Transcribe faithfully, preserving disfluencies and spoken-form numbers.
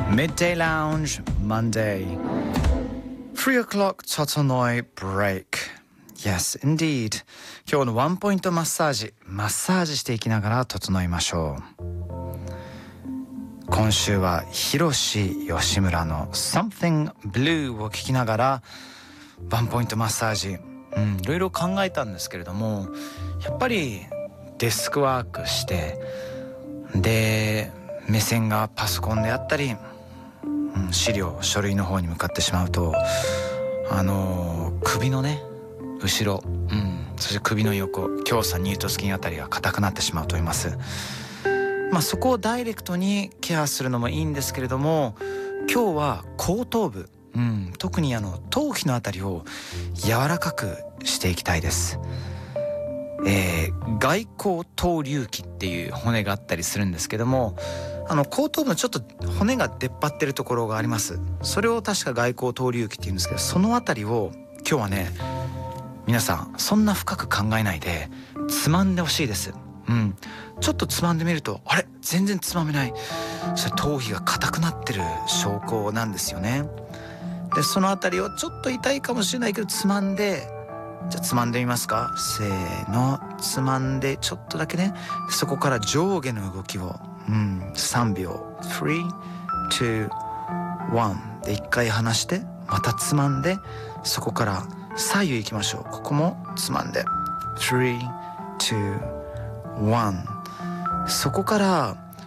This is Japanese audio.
Midday Lounge Monday three o'clock 整い break Yes indeed 今日のワンポイントマッサージマッサージしていきながら整いましょう。今週は広志吉村の Something Blue を聞きながらワンポイントマッサージ、うん、いろいろ考えたんですけれども、やっぱりデスクワークしてで目線がパソコンであったり、うん、資料書類の方に向かってしまうとあのー、首のね後ろ、うん、そして首の横胸鎖乳突筋あたりが硬くなってしまうと思います。まあそこをダイレクトにケアするのもいいんですけれども、今日は後頭部、うん、特にあの頭皮のあたりを柔らかくしていきたいです。えー、外後頭隆起っていう骨があったりするんですけども、あの後頭部のちょっと骨が出っ張ってるところがあります。それを確か外後頭隆起っていうんですけど、そのあたりを今日はね皆さんそんな深く考えないでつまんでほしいです。うん、ちょっとつまんでみるとあれ全然つまめない、それ頭皮が硬くなってる証拠なんですよね。でそのあたりをちょっと痛いかもしれないけどつまんで、じゃあつまんでみますか。せーの、つまんでちょっとだけね、そこから上下の動きを、うん、さんびょうスリー、ツー、ワンでいっかい離してまたつまんで、そこから左右行きましょう。ここもつまんでスリー、ツー、ワン、そこから